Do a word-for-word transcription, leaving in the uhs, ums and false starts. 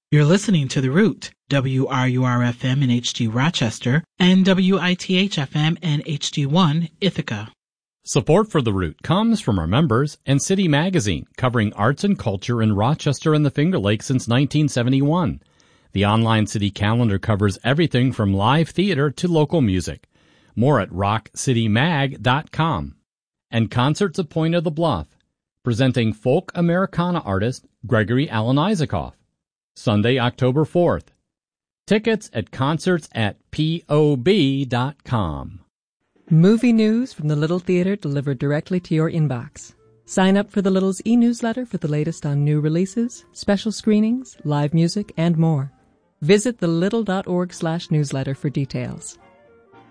You're listening to The Root, W R U R F M in H D Rochester, and W I T H F M and H D one Ithaca. Support for The Root comes from our members and City Magazine, covering arts and culture in Rochester and the Finger Lakes since nineteen seventy-one. The online city calendar covers everything from live theater to local music. More at rock city mag dot com. And Concerts of Point of the Bluff, presenting folk Americana artist Gregory Alan Isaacoff. Sunday, October fourth. Tickets at concerts at P O B dot com. Movie news from the Little Theater delivered directly to your inbox. Sign up for the Little's e-newsletter for the latest on new releases, special screenings, live music, and more. Visit the little dot org slash newsletter for details.